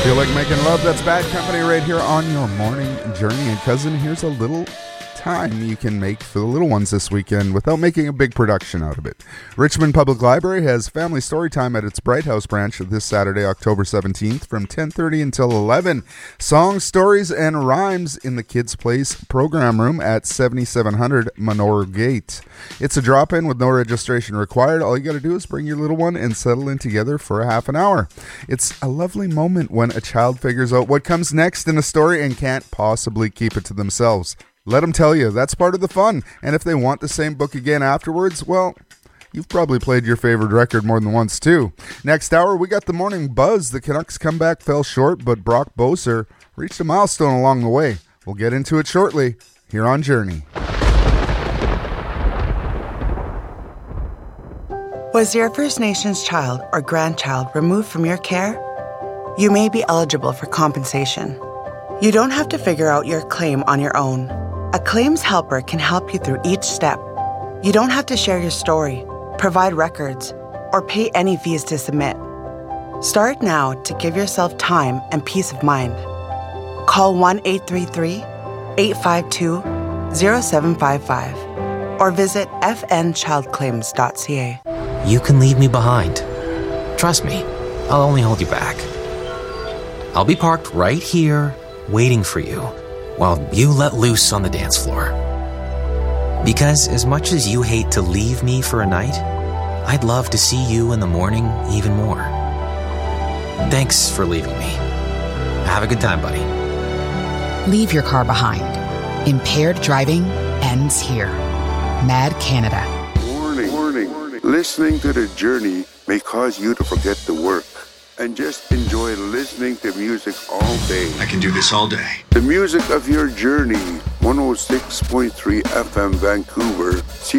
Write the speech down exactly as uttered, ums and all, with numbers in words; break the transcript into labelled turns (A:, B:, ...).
A: Feel like making love? That's Bad Company right here on your morning journey. And cousin, here's a little time you can make for the little ones this weekend without making a big production out of it. Richmond Public Library has Family Story Time at its Bright House branch this Saturday, October seventeenth from ten thirty until eleven. Songs, stories, and rhymes in the Kids Place program room at seventy-seven hundred Menor Gate. It's a drop-in with no registration required. All you got to do is bring your little one and settle in together for a half an hour. It's a lovely moment when a child figures out what comes next in a story and can't possibly keep it to themselves. Let them tell you, that's part of the fun. And if they want the same book again afterwards, well, you've probably played your favorite record more than once too. Next hour, we got the morning buzz. The Canucks comeback fell short, but Brock Boeser reached a milestone along the way. We'll get into it shortly here on Journey.
B: Was your First Nations child or grandchild removed from your care? You may be eligible for compensation. You don't have to figure out your claim on your own. A claims helper can help you through each step. You don't have to share your story, provide records, or pay any fees to submit. Start now to give yourself time and peace of mind. Call one eight three three, eight five two, zero seven five five or visit f n child claims dot c a.
C: You can leave me behind. Trust me, I'll only hold you back. I'll be parked right here, waiting for you, while you let loose on the dance floor. Because as much as you hate to leave me for a night, I'd love to see you in the morning even more. Thanks for leaving me. Have a good time, buddy.
D: Leave your car behind. Impaired driving ends here. Mad Canada.
E: Warning, warning. Listening to The Journey may cause you to forget the work and just enjoy listening to music all day.
F: I can do this all day.
E: The music of your journey, one oh six point three F M Vancouver,